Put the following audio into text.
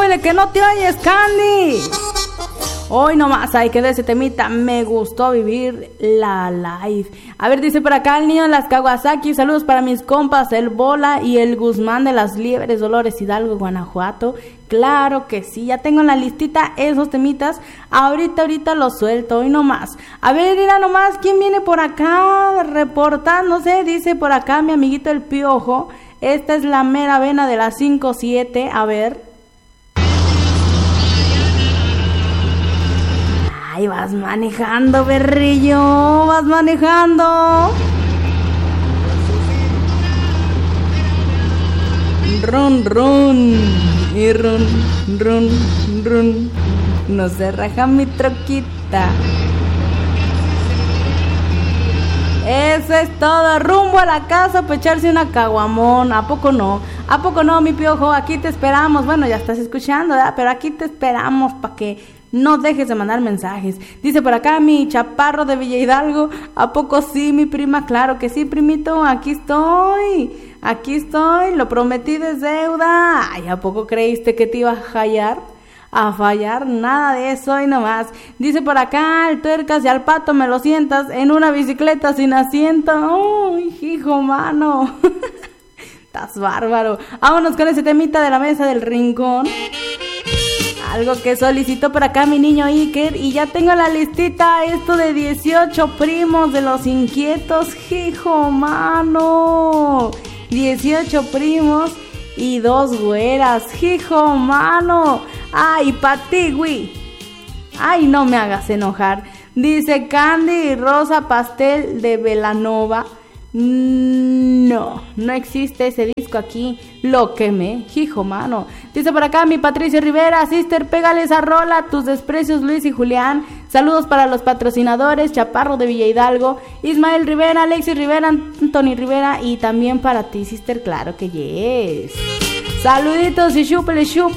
súbele que no te oyes, Candy. Hoy nomás hay que de ese temita, me gustó vivir la live. A ver, dice por acá el niño de las Kawasaki, saludos para mis compas, el Bola y el Guzmán de las Liebres, Dolores Hidalgo, Guanajuato. Claro que sí, ya tengo en la listita esos temitas, ahorita los suelto, hoy nomás. A ver, mira nomás, ¿quién viene por acá reportándose? Dice por acá mi amiguito el Piojo, esta es la mera vena de las 5-7, a ver. Ay, vas manejando, perrillo, vas manejando. Run, run, y run, run, run. No se raja mi troquita. Eso es todo, rumbo a la casa para echarse una caguamón. ¿A poco no? ¿A poco no, mi Piojo? Aquí te esperamos. Bueno, ya estás escuchando, ¿verdad? Pero aquí te esperamos para que no dejes de mandar mensajes. Dice por acá mi chaparro de Villa Hidalgo, ¿a poco sí, mi prima? Claro que sí, primito, aquí estoy, lo prometido es deuda. Ay, ¿a poco creíste que te iba a fallar? A fallar, nada de eso y nomás. Dice por acá el Tuercas, y al Pato me lo sientas en una bicicleta sin asiento. Uy, hijo mano. Estás bárbaro. Vámonos con ese temita de la mesa del rincón. Algo que solicitó por acá mi niño Iker. Y ya tengo la listita, esto de 18 primos de los inquietos. Hijo mano, 18 primos y 2 güeras. Hijo mano. Ay, patigui. Ay, no me hagas enojar. Dice Candy Rosa Pastel de Belanova. No existe ese disco aquí. Lo quemé, hijo mano. Dice por acá mi Patricio Rivera, sister, pégale esa rola, tus desprecios Luis y Julián. Saludos para los patrocinadores, Chaparro de Villa Hidalgo, Ismael Rivera, Alexis Rivera, Anthony Rivera y también para ti, sister, claro que yes. Saluditos y chúpele